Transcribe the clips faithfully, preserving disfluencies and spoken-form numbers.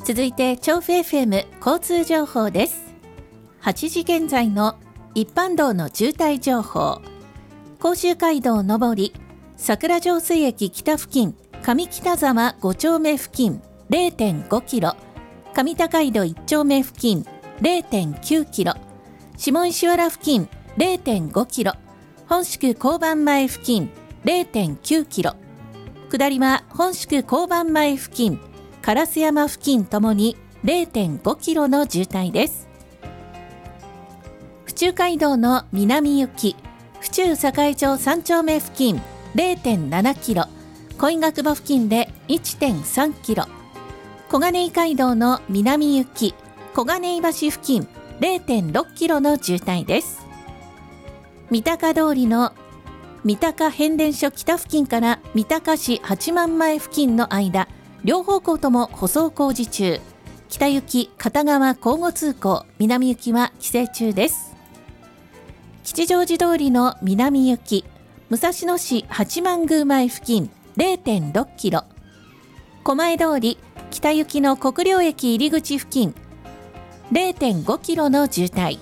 続いて調布 エフエム 交通情報です。はちじ現在の一般道の渋滞情報。甲州街道上り桜上水駅北付近上北沢ご丁目付近 れいてんごキロ、上高井戸いち丁目付近 れいてんきゅうキロ、下石原付近 れいてんごキロ、本宿交番前付近 れいてんきゅうキロ、下りは本宿交番前付近烏山付近ともに れいてんごキロの渋滞です。府中街道の南行き府中栄町さん丁目付近 れいてんななキロ、恋ヶ窪付近で いってんさんキロ、小金井街道の南行き小金井橋付近 れいてんろくキロの渋滞です。三鷹通りの三鷹変電所北付近から三鷹市八幡前付近の間、両方向とも舗装工事中。北行き片側交互通行、南行きは規制中です。吉祥寺通りの南行き武蔵野市八幡宮前付近 れいてんろくキロ、狛江通り北行きの国領駅入口付近 れいてんごキロの渋滞。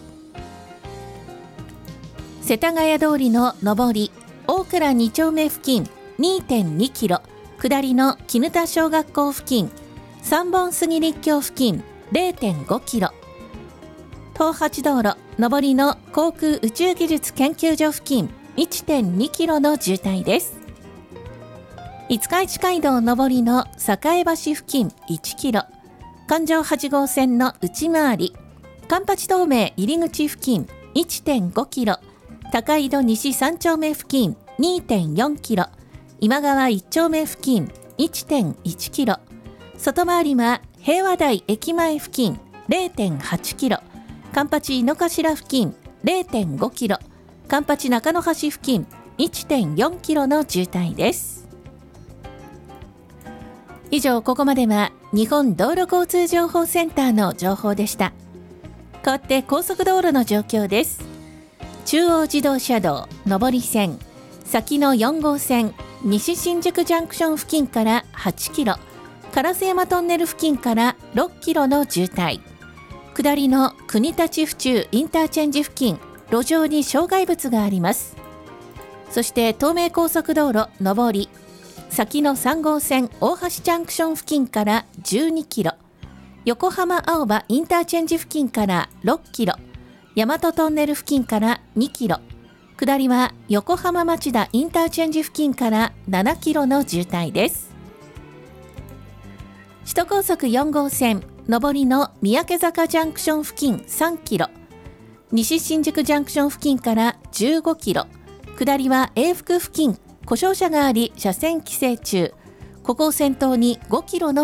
世田谷通りの上り大倉に丁目付近 にてんにキロ、下りの絹田小学校付近三本杉立教付近 れいてんごキロ、東八道路上りの航空宇宙技術研究所付近 いってんにキロの渋滞です。五日市街道上りの栄橋付近いちキロ、環状はち号線の内回り環八東名入口付近 いってんごキロ、高井戸西さん丁目付近 にてんよんキロ、今川いち丁目付近 いってんいちキロ、外回りは平和台駅前付近 れいてんはちキロ、環八井の頭付近 れいてんごキロ、環八中野橋付近 いってんよんキロの渋滞です。以上、ここまでは日本道路交通情報センターの情報でした。変わって高速道路の状況です。中央自動車道上り線先のよん号線西新宿ジャンクション付近からはちキロ、烏山トンネル付近からろっキロの渋滞。下りの国立府中インターチェンジ付近、路上に障害物があります。そして東名高速道路上り先のさん号線大橋ジャンクション付近からじゅうにキロ、横浜青葉インターチェンジ付近からろっキロ、大和トンネル付近からにキロ、下りは横浜町田インターチェンジ付近からななキロの渋滞です。首都高速よん号線上りの三宅坂ジャンクション付近さんキロ、西新宿ジャンクション付近からじゅうごキロ、下りは永福付近故障車があり車線規制中、ここを先頭にごキロの